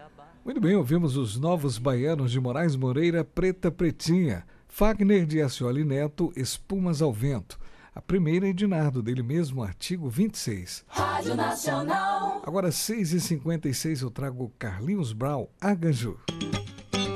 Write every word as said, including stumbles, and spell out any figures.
Muito bem, ouvimos os Novos Baianos de Moraes Moreira, Preta Pretinha. Fagner de Ascioli Neto, Espumas ao Vento. A primeira é de Nardo, dele mesmo, artigo vinte e seis. Rádio Nacional. Agora, seis e cinquenta e seis, eu trago Carlinhos Brau, Agaju.